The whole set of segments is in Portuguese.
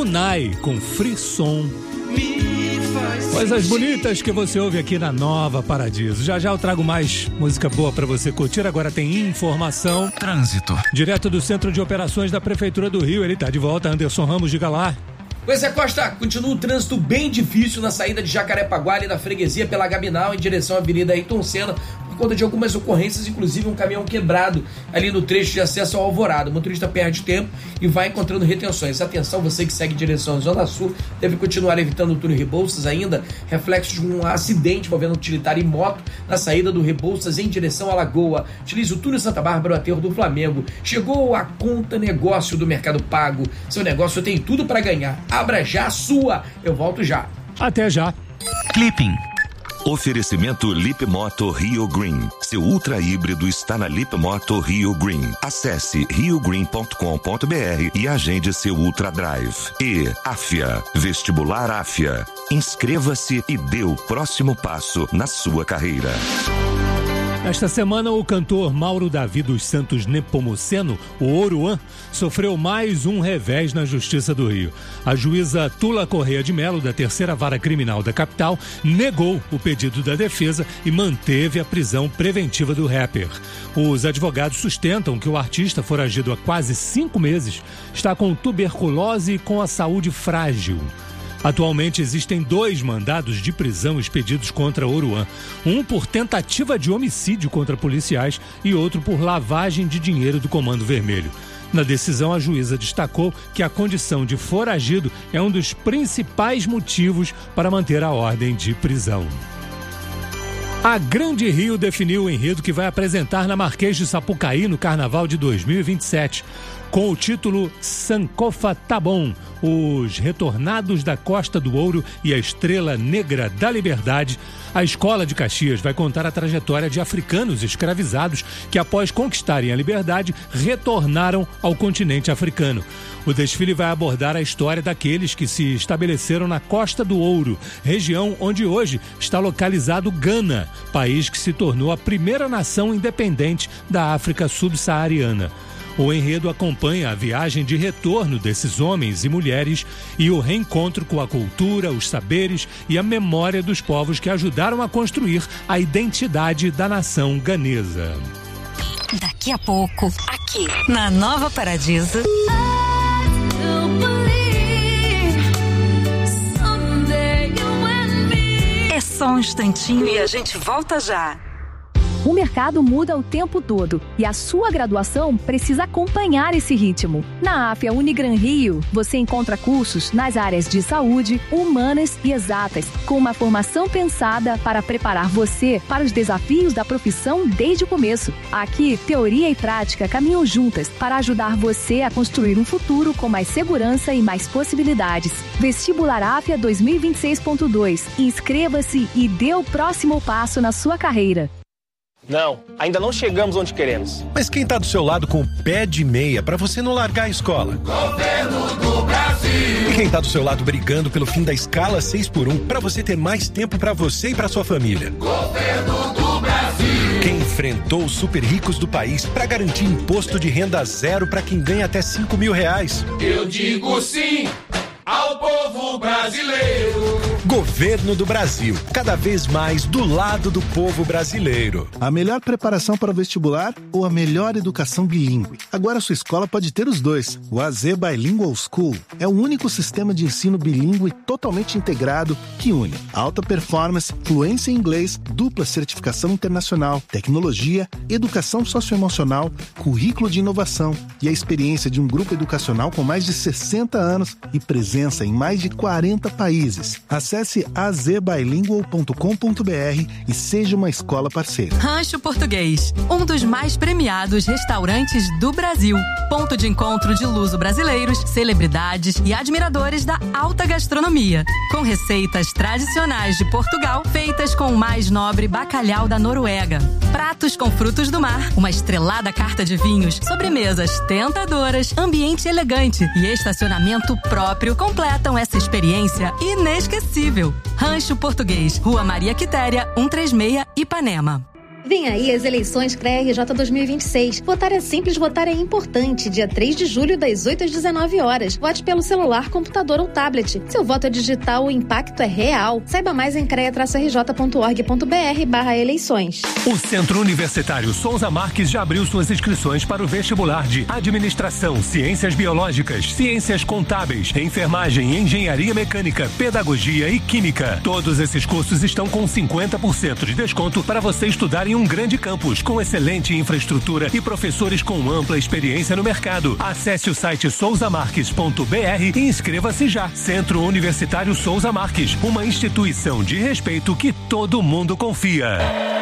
Tonai com Frisson. Coisas bonitas que você ouve aqui na Nova Paradiso. Já eu trago mais música boa pra você curtir. Agora tem informação. Trânsito. Direto do Centro de Operações da Prefeitura do Rio. Ele tá de volta, Anderson Ramos, diga lá. Pois é, Costa, continua o trânsito bem difícil na saída de Jacarepaguá, ali da freguesia pela Gabinal, em direção à Avenida Ayrton Senna, por conta de algumas ocorrências, inclusive um caminhão quebrado ali no trecho de acesso ao Alvorada. O motorista perde tempo e vai encontrando retenções. Atenção, você que segue em direção à Zona Sul, deve continuar evitando o túnel Rebouças ainda, reflexo de um acidente envolvendo utilitário e moto na saída do Rebouças em direção à Lagoa. Utilize o túnel Santa Bárbara, o aterro do Flamengo. Chegou a conta negócio do Mercado Pago. Seu negócio tem tudo para ganhar. Abra já a sua. Eu volto já. Até já. Clipping. Oferecimento Lip Moto Rio Green. Seu ultra híbrido está na Lip Moto Rio Green. Acesse riogreen.com.br e agende seu Ultra Drive. E Afia, Vestibular Afia. Inscreva-se e dê o próximo passo na sua carreira. Esta semana, o cantor Mauro Davi dos Santos Nepomuceno, o Oruan, sofreu mais um revés na Justiça do Rio. A juíza Tula Correia de Melo, da Terceira Vara Criminal da capital, negou o pedido da defesa e manteve a prisão preventiva do rapper. Os advogados sustentam que o artista, foragido há quase 5 meses, está com tuberculose e com a saúde frágil. Atualmente existem 2 mandados de prisão expedidos contra Oruan, um por tentativa de homicídio contra policiais e outro por lavagem de dinheiro do Comando Vermelho. Na decisão, a juíza destacou que a condição de foragido é um dos principais motivos para manter a ordem de prisão. A Grande Rio definiu o enredo que vai apresentar na Marquês de Sapucaí no Carnaval de 2027. Com o título Sankofa Tabon, os Retornados da Costa do Ouro e a Estrela Negra da Liberdade, a Escola de Caxias vai contar a trajetória de africanos escravizados que, após conquistarem a liberdade, retornaram ao continente africano. O desfile vai abordar a história daqueles que se estabeleceram na Costa do Ouro, região onde hoje está localizado Gana, país que se tornou a primeira nação independente da África subsaariana. O enredo acompanha a viagem de retorno desses homens e mulheres e o reencontro com a cultura, os saberes e a memória dos povos que ajudaram a construir a identidade da nação ganesa. Daqui a pouco, aqui na Nova Paradiso. É só um instantinho e a gente volta já. O mercado muda o tempo todo e a sua graduação precisa acompanhar esse ritmo. Na Afia Unigran Rio, você encontra cursos nas áreas de saúde, humanas e exatas, com uma formação pensada para preparar você para os desafios da profissão desde o começo. Aqui, teoria e prática caminham juntas para ajudar você a construir um futuro com mais segurança e mais possibilidades. Vestibular Afia 2026.2. Inscreva-se e dê o próximo passo na sua carreira. Não, ainda não chegamos onde queremos. Mas quem tá do seu lado com o pé de meia pra você não largar a escola? Governo do Brasil! E quem tá do seu lado brigando pelo fim da escala 6x1 pra você ter mais tempo pra você e pra sua família? Governo do Brasil! Quem enfrentou os super ricos do país pra garantir imposto de renda zero pra quem ganha até R$5.000? Eu digo sim ao povo brasileiro. Governo do Brasil, cada vez mais do lado do povo brasileiro. A melhor preparação para o vestibular ou a melhor educação bilíngue? Agora a sua escola pode ter os dois. O AZ Bilingual School é o único sistema de ensino bilíngue totalmente integrado que une alta performance, fluência em inglês, dupla certificação internacional, tecnologia, educação socioemocional, currículo de inovação e a experiência de um grupo educacional com mais de 60 anos e presença em mais de 40 países. Acesse azbilingual.com.br e seja uma escola parceira. Rancho Português, um dos mais premiados restaurantes do Brasil. Ponto de encontro de luso-brasileiros, celebridades e admiradores da alta gastronomia. Com receitas tradicionais de Portugal, feitas com o mais nobre bacalhau da Noruega. Pratos com frutos do mar, uma estrelada carta de vinhos, sobremesas tentadoras, ambiente elegante e estacionamento próprio completam essa experiência inesquecível. Rancho Português, Rua Maria Quitéria, 136, Ipanema. Vem aí as eleições CREA-RJ 2026. Votar é simples, votar é importante. Dia 3 de julho, das 8 às 19 horas. Vote pelo celular, computador ou tablet. Seu voto é digital, o impacto é real. Saiba mais em crea-rj.org.br/eleições. O Centro Universitário Souza Marques já abriu suas inscrições para o vestibular de Administração, Ciências Biológicas, Ciências Contábeis, Enfermagem, Engenharia Mecânica, Pedagogia e Química. Todos esses cursos estão com 50% de desconto para você estudar em um grande campus, com excelente infraestrutura e professores com ampla experiência no mercado. Acesse o site souzamarques.br e inscreva-se já. Centro Universitário Souza Marques, uma instituição de respeito que todo mundo confia.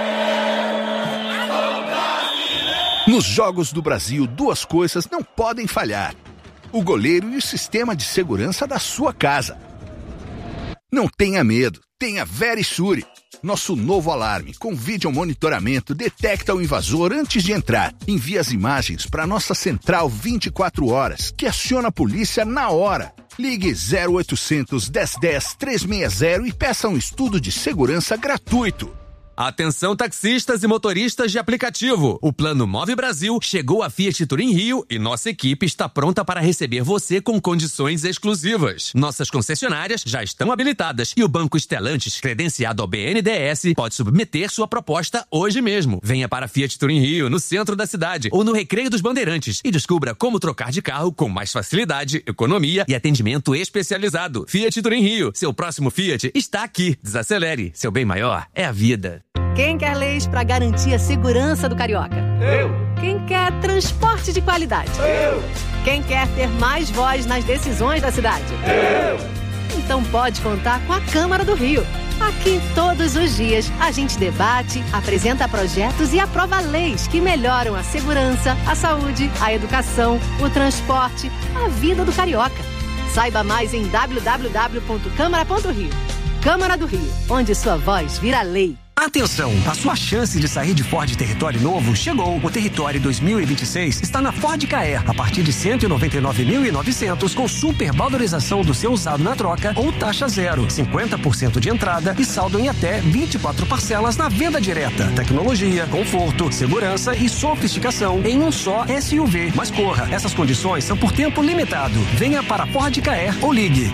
Nos Jogos do Brasil, duas coisas não podem falhar: o goleiro e o sistema de segurança da sua casa. Não tenha medo, tenha Verisure. Nosso novo alarme com vídeo monitoramento detecta o invasor antes de entrar. Envia as imagens para nossa central 24 horas, que aciona a polícia na hora. Ligue 0800 1010 360 e peça um estudo de segurança gratuito. Atenção taxistas e motoristas de aplicativo. O Plano Move Brasil chegou à Fiat Turim Rio e nossa equipe está pronta para receber você com condições exclusivas. Nossas concessionárias já estão habilitadas e o Banco Stellantis, credenciado ao BNDES, pode submeter sua proposta hoje mesmo. Venha para a Fiat Turim Rio, no centro da cidade, ou no Recreio dos Bandeirantes e descubra como trocar de carro com mais facilidade, economia e atendimento especializado. Fiat Turim Rio, seu próximo Fiat está aqui. Desacelere, seu bem maior é a vida. Quem quer leis para garantir a segurança do carioca? Eu. Quem quer transporte de qualidade? Eu. Quem quer ter mais voz nas decisões da cidade? Eu. Então pode contar com a Câmara do Rio. Aqui, todos os dias, a gente debate, apresenta projetos e aprova leis que melhoram a segurança, a saúde, a educação, o transporte, a vida do carioca. Saiba mais em www.câmara.rio. Câmara do Rio, onde sua voz vira lei. Atenção, a sua chance de sair de Ford Território novo chegou. O Território 2026 está na Ford Ka-Air, a partir de 199.900, com super valorização do seu usado na troca ou taxa zero, 50% de entrada e saldo em até 24 parcelas na venda direta. Tecnologia, conforto, segurança e sofisticação em um só SUV. Mas corra, essas condições são por tempo limitado. Venha para Ford Ka-Air ou ligue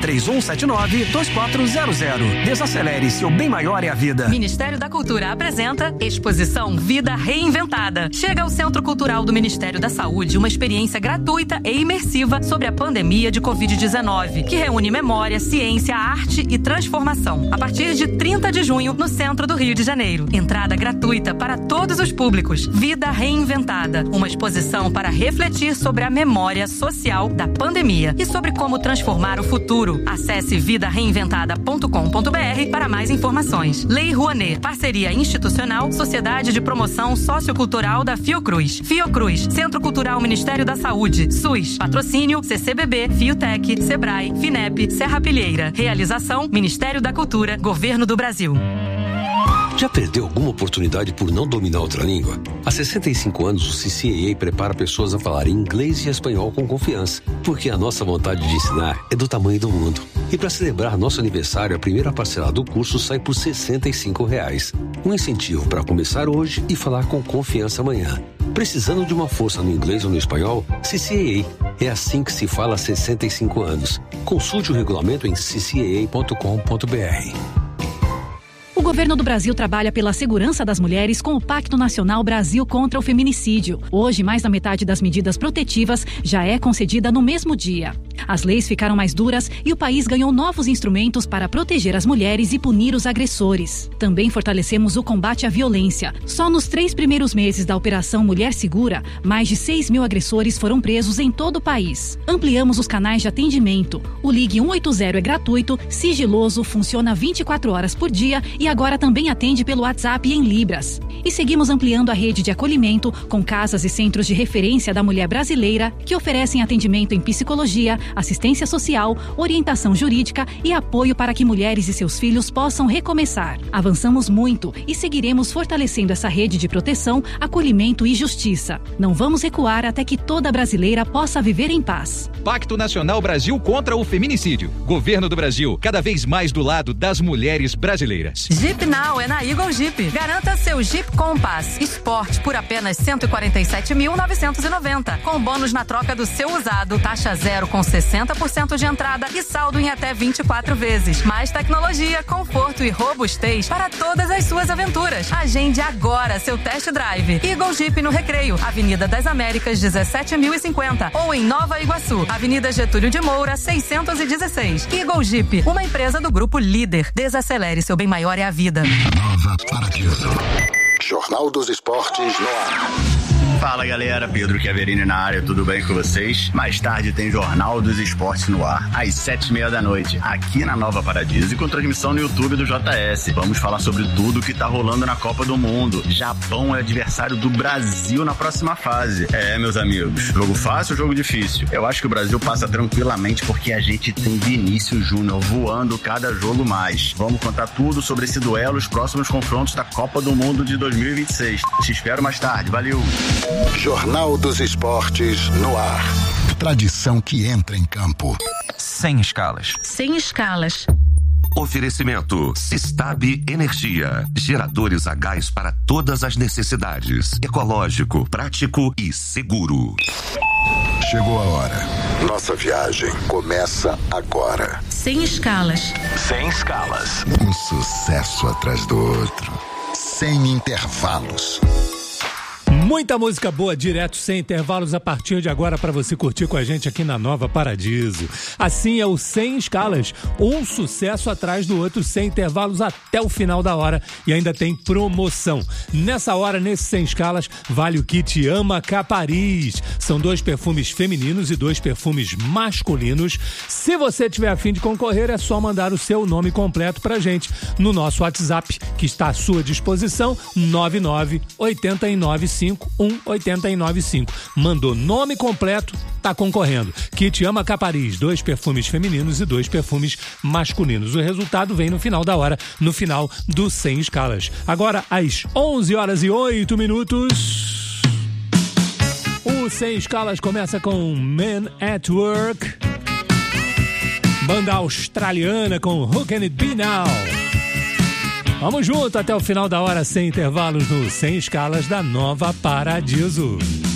3179-2400. Desacelere, seu bem maior é a vida. Ministério da Cultura apresenta Exposição Vida Reinventada. Chega ao Centro Cultural do Ministério da Saúde uma experiência gratuita e imersiva sobre a pandemia de Covid-19, que reúne memória, ciência, arte e transformação. A partir de 30 de junho, no centro do Rio de Janeiro. Entrada gratuita para todos os públicos. Vida Reinventada, uma exposição para refletir sobre a memória social da pandemia e sobre como transformar o futuro. Acesse vidareinventada.com.br para mais informações. Lei Rouanet, parceria institucional, Sociedade de Promoção Sociocultural da Fiocruz. Fiocruz, Centro Cultural Ministério da Saúde. SUS, patrocínio CCBB, Fiotec, Sebrae, Finep, Serra Pilheira. Realização, Ministério da Cultura, Governo do Brasil. Já perdeu alguma oportunidade por não dominar outra língua? Há 65 anos, o CCAA prepara pessoas a falar inglês e espanhol com confiança, porque a nossa vontade de ensinar é do tamanho do mundo. E para celebrar nosso aniversário, a primeira parcela do curso sai por R$ 65. Um incentivo para começar hoje e falar com confiança amanhã. Precisando de uma força no inglês ou no espanhol? CCAA. É assim que se fala há 65 anos. Consulte o regulamento em ccaa.com.br. O governo do Brasil trabalha pela segurança das mulheres com o Pacto Nacional Brasil contra o Feminicídio. Hoje, mais da metade das medidas protetivas já é concedida no mesmo dia. As leis ficaram mais duras e o país ganhou novos instrumentos para proteger as mulheres e punir os agressores. Também fortalecemos o combate à violência. Só nos 3 primeiros meses da Operação Mulher Segura, mais de 6.000 agressores foram presos em todo o país. Ampliamos os canais de atendimento. O Ligue 180 é gratuito, sigiloso, funciona 24 horas por dia e agora também atende pelo WhatsApp e em Libras. E seguimos ampliando a rede de acolhimento com casas e centros de referência da mulher brasileira que oferecem atendimento em psicologia, assistência social, orientação jurídica e apoio para que mulheres e seus filhos possam recomeçar. Avançamos muito e seguiremos fortalecendo essa rede de proteção, acolhimento e justiça. Não vamos recuar até que toda brasileira possa viver em paz. Pacto Nacional Brasil contra o Feminicídio. Governo do Brasil, cada vez mais do lado das mulheres brasileiras. Jeep Now é na Eagle Jeep. Garanta seu Jeep Compass Sport por apenas R$ 147.990, com bônus na troca do seu usado, taxa zero com 60% de entrada e saldo em até 24 vezes. Mais tecnologia, conforto e robustez para todas as suas aventuras. Agende agora seu test drive. Eagle Jeep no Recreio, Avenida das Américas, 17.050, ou em Nova Iguaçu, Avenida Getúlio de Moura, 616. Eagle Jeep, uma empresa do Grupo Líder. Desacelere, seu bem maior é a vida. Nova Paradiso. Jornal dos Esportes no ar. Fala galera, Pedro Chiaverini na área, tudo bem com vocês? Mais tarde tem Jornal dos Esportes no ar, às 7h30 da noite, aqui na Nova Paradiso e com transmissão no YouTube do JS. Vamos falar sobre tudo que tá rolando na Copa do Mundo. Japão é adversário do Brasil na próxima fase. Meus amigos, jogo fácil ou jogo difícil? Eu acho que o Brasil passa tranquilamente porque a gente tem Vinícius Júnior voando cada jogo mais. Vamos contar tudo sobre esse duelo, os próximos confrontos da Copa do Mundo de 2026. Te espero mais tarde, valeu! Jornal dos Esportes no ar. Tradição que entra em campo. Sem escalas. Sem escalas. Oferecimento Sistab Energia. Geradores a gás para todas as necessidades. Ecológico, prático e seguro. Chegou a hora. Nossa viagem começa agora. Sem escalas. Sem escalas. Um sucesso atrás do outro. Sem intervalos. Muita música boa, direto, sem intervalos, a partir de agora para você curtir com a gente aqui na Nova Paradiso. Assim é o Sem Escalas, um sucesso atrás do outro, sem intervalos até o final da hora e ainda tem promoção. Nessa hora, nesse Sem Escalas, vale o kit Ama Capariz. São 2 perfumes femininos e 2 perfumes masculinos. Se você tiver a fim de concorrer, é só mandar o seu nome completo pra gente no nosso WhatsApp, que está à sua disposição, 998951895. Mandou nome completo, tá concorrendo. Kit Ama Capariz, 2 perfumes femininos e 2 perfumes masculinos. O resultado vem no final da hora, no final do Sem Escalas. Agora, às 11h08. O Sem Escalas começa com Men at Work. Banda australiana com Who Can It Be Now? Vamos junto até o final da hora, sem intervalos, no Sem Escalas da Nova Paradiso.